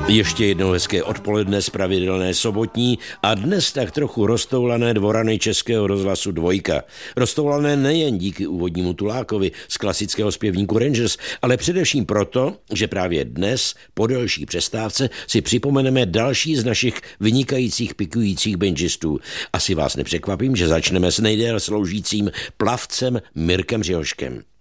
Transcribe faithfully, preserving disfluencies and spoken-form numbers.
Ještě jednou hezké odpoledne z pravidelné sobotní a dnes tak trochu roztoulané dvorany Českého rozhlasu Dvojka. Roztoulané nejen díky úvodnímu Tulákovi z klasického zpěvníku Rangers, ale především proto, že právě dnes po delší přestávce si připomeneme další z našich vynikajících pikujících benžistů. Asi vás nepřekvapím, že začneme s nejdéle sloužícím plavcem Mirkem Řihoškem.